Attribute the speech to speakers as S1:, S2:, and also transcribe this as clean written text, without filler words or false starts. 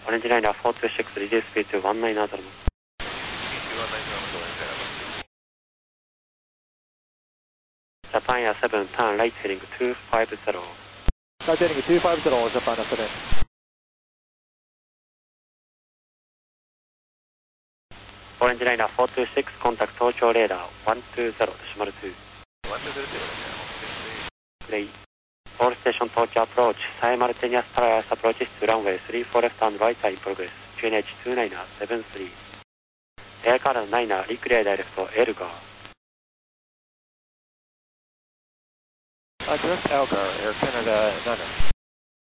S1: Orange Liner 426, reduce speed to 19 knots. Japan Air 7, turn right heading 250.
S2: Right heading 250, Japan Air 7.
S1: Orange Liner 426, contact Tokyo radar 120.2. 120.2. All station Tokyo approach, simultaneous parallel approach to runway 34 left and right are in progress. QNH 2973. Air Canada 9er, reclear direct Elgar.
S2: Direct Elgar, Air Canada 9er.